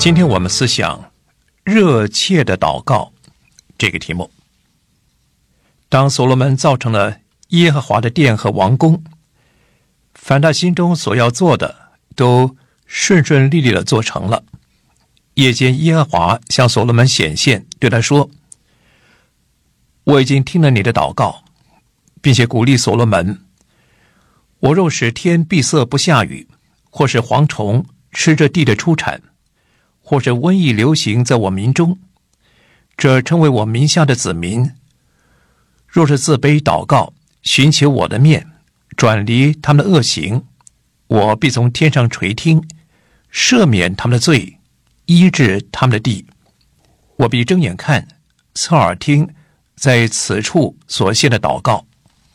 今天我们思想热切的祷告这个题目。当所罗门造成了耶和华的殿和王宫，凡他心中所要做的都顺顺利利地做成了。夜间耶和华向所罗门显现，对他说：我已经听了你的祷告，并且鼓励所罗门，我若使天闭塞不下雨，或是蝗虫吃着地的出产，或是瘟疫流行在我民中，这称为我名下的子民，若是自卑祷告，寻求我的面，转离他们的恶行，我必从天上垂听，赦免他们的罪，医治他们的地。我必睁眼看，侧耳听，在此处所献的祷告。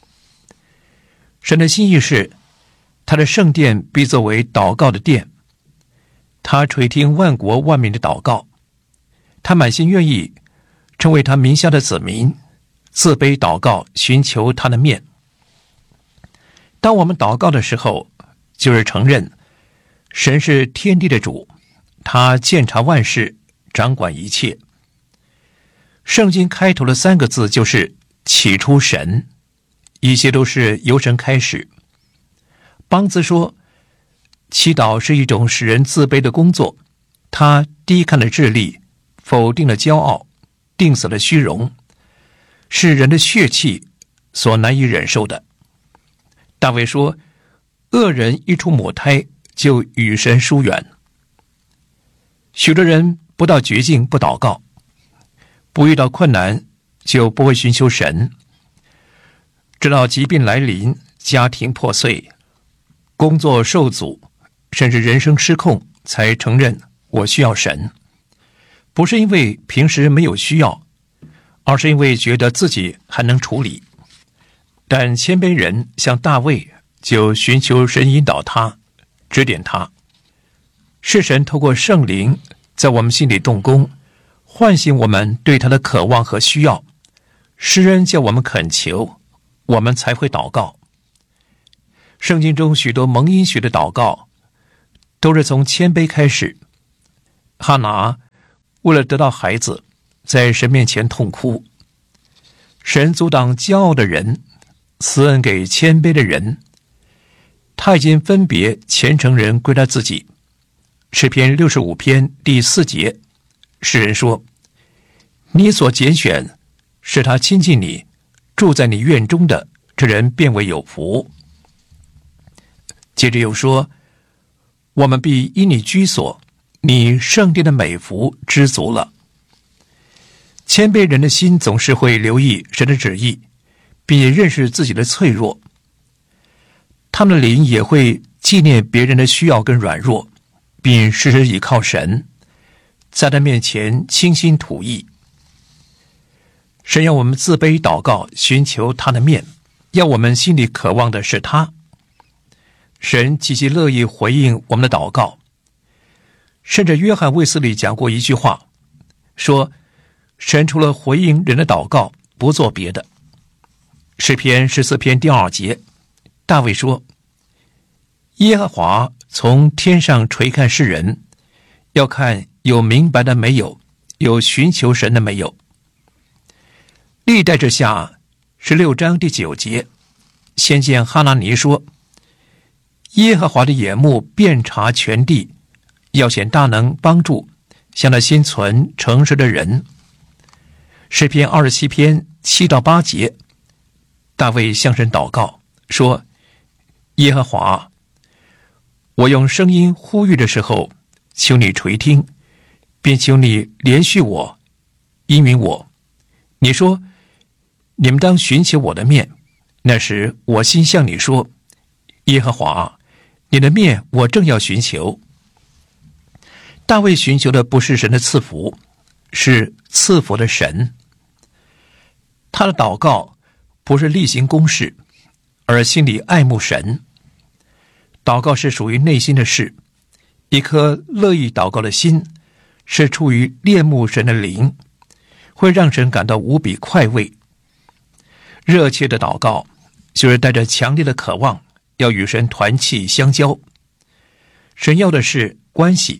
神的心意是，他的圣殿必作为祷告的殿，他垂听万国万民的祷告，他满心愿意成为他名下的子民，自卑祷告，寻求他的面。当我们祷告的时候，就是承认神是天地的主，他鉴察万事，掌管一切。圣经开头的3个字就是起初神，一切都是由神开始。邦兹说，祈祷是一种使人自卑的工作，他低看了智力，否定了骄傲，定死了虚荣，是人的血气所难以忍受的。大卫说，恶人一出母胎就与神疏远。许多人不到绝境不祷告，不遇到困难就不会寻求神，直到疾病来临，家庭破碎，工作受阻，甚至人生失控，才承认我需要神。不是因为平时没有需要，而是因为觉得自己还能处理。但谦卑人像大卫，就寻求神引导他，指点他。是神透过圣灵在我们心里动工，唤醒我们对他的渴望和需要。诗人叫我们恳求，我们才会祷告。圣经中许多蒙应许的祷告都是从谦卑开始。哈拿为了得到孩子，在神面前痛哭。神阻挡骄傲的人，赐恩给谦卑的人。他已经分别虔诚人归他自己。诗篇65篇第4节，诗人说：你所拣选，使他亲近你，住在你院中的，这人便为有福。接着又说：我们必因你居所，你圣殿的美福知足了。谦卑人的心总是会留意神的旨意，并且认识自己的脆弱。他们的灵也会纪念别人的需要跟软弱，并时时倚靠神，在他面前倾心吐意。神要我们自卑祷告，寻求他的面，要我们心里渴望的是他。神极其乐意回应我们的祷告。甚至约翰卫斯理讲过一句话，说神除了回应人的祷告，不做别的。诗篇14篇第2节，大卫说：耶和华从天上垂看世人，要看有明白的没有，有寻求神的没有。历代之下16章第9节，先见哈拿尼说：耶和华的眼目遍察全地，要显大能帮助向那心存诚实的人。诗篇27篇7到8节，大卫向神祷告说：耶和华，我用声音呼吁的时候，求你垂听，并求你怜恤我，应允我。你说，你们当寻求我的面。那时我心向你说：耶和华，你的面我正要寻求。大卫寻求的不是神的赐福，是赐福的神。他的祷告不是例行公事，而心里爱慕神。祷告是属于内心的事，一颗乐意祷告的心是出于恋慕神的灵，会让神感到无比快慰。热切的祷告就是带着强烈的渴望，要与神团契相交。神要的是关系，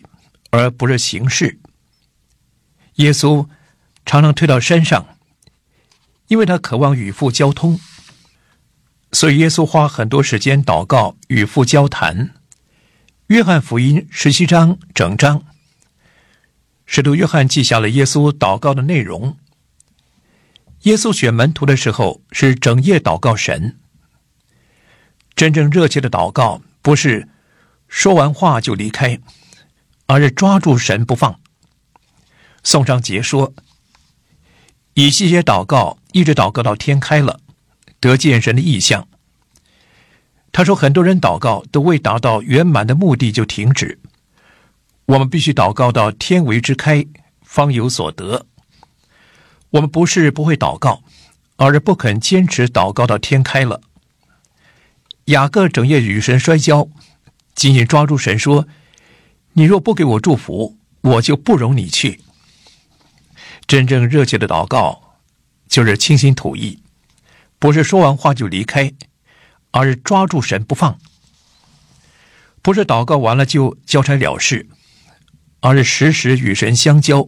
而不是形式。耶稣常常退到山上，因为他渴望与父交通，所以耶稣花很多时间祷告与父交谈。约翰福音17章整章，使徒约翰记下了耶稣祷告的内容。耶稣选门徒的时候是整夜祷告神。真正热切的祷告不是说完话就离开，而是抓住神不放。宋尚杰说，以西结祷告一直祷告到天开了，得见神的异象。他说很多人祷告都未达到圆满的目的就停止，我们必须祷告到天为之开，方有所得。我们不是不会祷告，而是不肯坚持祷告到天开了。雅各整夜与神摔跤，紧紧抓住神说，你若不给我祝福，我就不容你去。真正热切的祷告就是倾心吐意，不是说完话就离开，而是抓住神不放。不是祷告完了就交差了事，而是时时与神相交。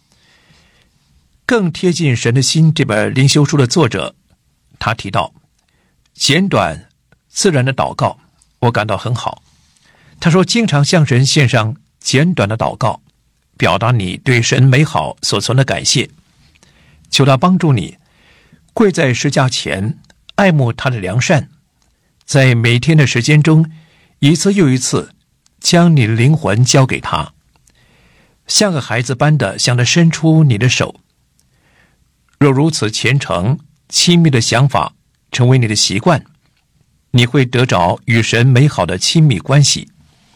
更贴近神的心这本灵修书的作者，他提到简短自然的祷告，我感到很好。他说经常向神献上简短的祷告，表达你对神美好所存的感谢，求他帮助你跪在十架前爱慕他的良善，在每天的时间中一次又一次将你的灵魂交给他，像个孩子般的向他伸出你的手。若如此虔诚亲密的想法成为你的习惯，你会得着与神美好的亲密关系。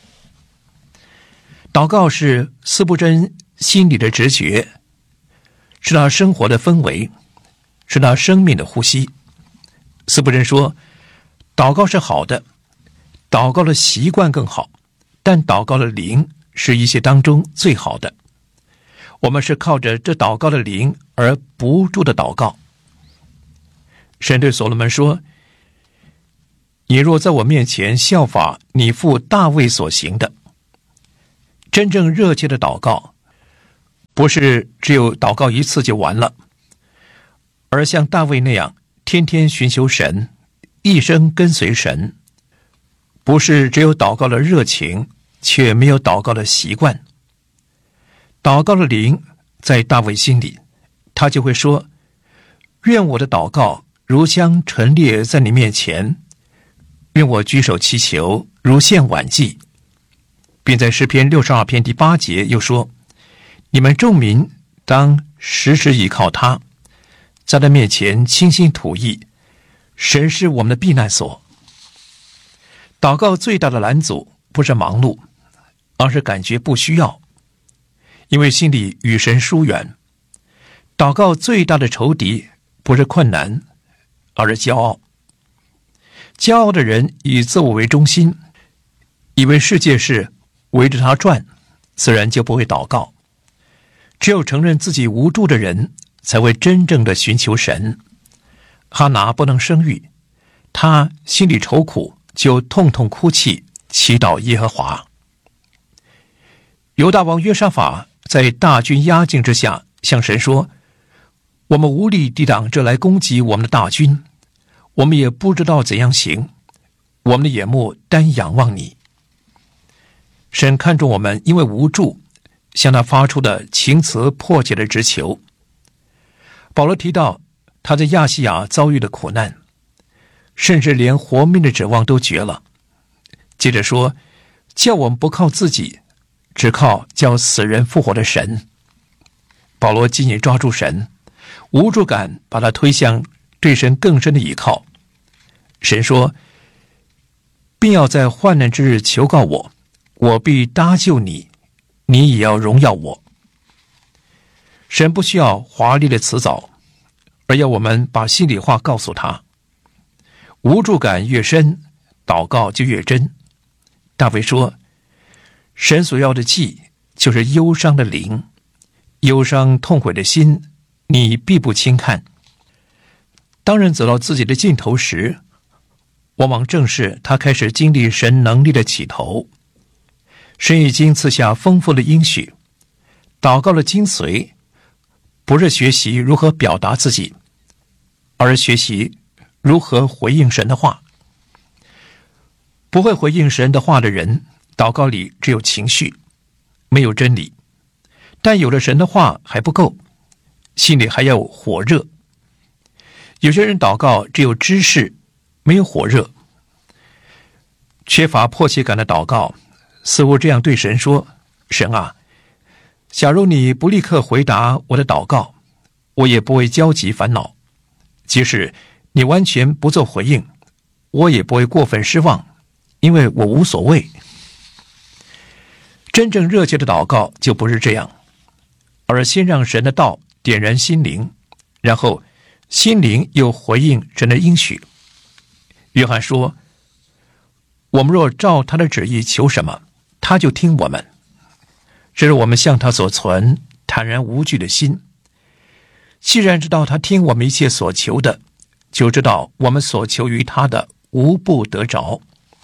祷告是司布真心里的直觉，是他生活的氛围，是他生命的呼吸。司布真说，祷告是好的，祷告的习惯更好，但祷告的灵是一切当中最好的。我们是靠着这祷告的灵而不住的祷告。神对所罗门说，你若在我面前效法你父大卫所行的。真正热切的祷告不是只有祷告一次就完了，而像大卫那样天天寻求神，一生跟随神。不是只有祷告的热情，却没有祷告的习惯。祷告的灵在大卫心里，他就会说，愿我的祷告如香陈列在你面前，愿我举手祈求如献晚祭。并在诗篇62篇第8节又说，你们众民当时时倚靠他，在他面前倾心吐意，神是我们的避难所。祷告最大的拦阻不是忙碌，而是感觉不需要，因为心里与神疏远。祷告最大的仇敌不是困难，而是骄傲。骄傲的人以自我为中心，以为世界是围着他转，自然就不会祷告。只有承认自己无助的人，才会真正的寻求神。哈拿不能生育，他心里愁苦，就痛痛哭泣，祈祷耶和华。犹大王约沙法在大军压境之下向神说，我们无力抵挡这来攻击我们的大军，我们也不知道怎样行，我们的眼目单仰望你。神看重我们因为无助向他发出的情辞迫切的直求。保罗提到他在亚细亚遭遇的苦难，甚至连活命的指望都绝了。接着说，叫我们不靠自己，只靠叫死人复活的神。保罗紧紧抓住神，无助感把他推向对神更深的倚靠。神说，并要在患难之日求告我，我必搭救你，你也要荣耀我。神不需要华丽的辞藻，而要我们把心里话告诉他。无助感越深，祷告就越真。大卫说，神所要的祭就是忧伤的灵，忧伤痛悔的心，你必不轻看。当人走到自己的尽头时，往往正是他开始经历神能力的起头。 神已经赐下丰富的应许。祷告的精髓不是学习如何表达自己，而是学习如何回应神的话。不会回应神的话的人，祷告里只有情绪，没有真理。但有了神的话还不够，心里还要火热。有些人祷告只有知识，没有火热。缺乏迫切感的祷告，似乎这样对神说：神啊，假如你不立刻回答我的祷告，我也不会焦急烦恼；即使你完全不做回应，我也不会过分失望，因为我无所谓。真正热切的祷告就不是这样，而先让神的道点燃心灵，然后心灵又回应神的应许。约翰说，我们若照他的旨意求什么，他就听我们。这是我们向他所存坦然无惧的心。既然知道他听我们一切所求的，就知道我们所求于他的无不得着。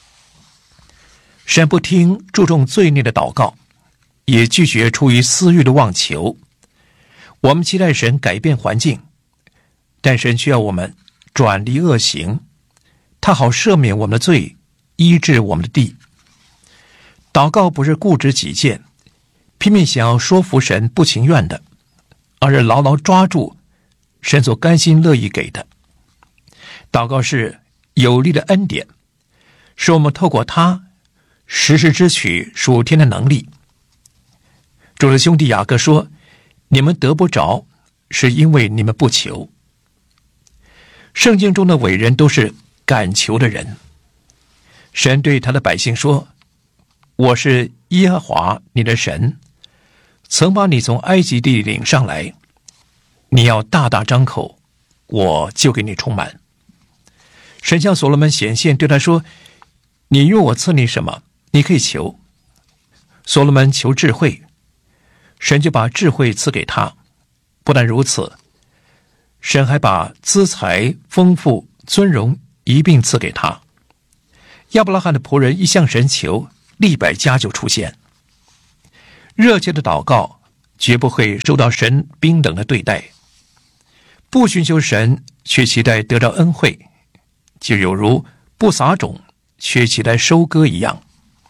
神不听注重罪孽的祷告，也拒绝出于私欲的妄求。我们期待神改变环境，但神需要我们转离恶行，他好赦免我们的罪，医治我们的地。祷告不是固执己见，拼命想要说服神不情愿的，而是牢牢抓住神所甘心乐意给的。祷告是有力的恩典，使我们透过它时时支取属天的能力。主的兄弟雅各说，你们得不着，是因为你们不求。圣经中的伟人都是敢求的人。神对他的百姓说，我是耶和华你的神，曾把你从埃及地领上来，你要大大张口，我就给你充满。神向所罗门显现，对他说，你愿我赐你什么，你可以求。所罗门求智慧，神就把智慧赐给他。不但如此，神还把资财、丰富、尊荣一并赐给他。亚伯拉罕的仆人一向神求，利百加就出现。热切的祷告绝不会受到神冰冷的对待。不寻求神却期待得到恩惠，就有如不撒种却期待收割一样。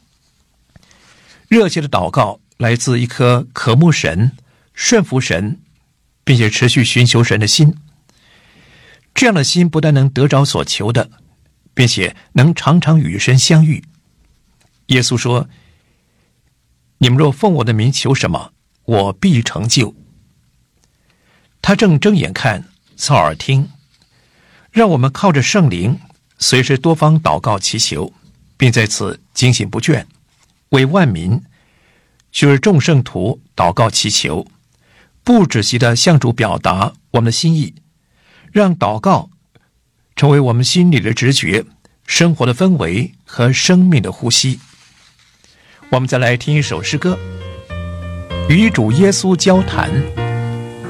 热切的祷告来自一颗渴慕神、顺服神，并且持续寻求神的心。这样的心不但能得着所求的，并且能常常与神相遇。耶稣说，你们若奉我的名求什么，我必成就。他正睁眼看，侧耳听，让我们靠着圣灵随时多方祷告祈求，并在此警醒不倦，为万民，就是众圣徒祷告祈求，不止息地向主表达我们的心意，让祷告成为我们心里的直觉、生活的氛围和生命的呼吸。我们再来听一首诗歌，与主耶稣交谈。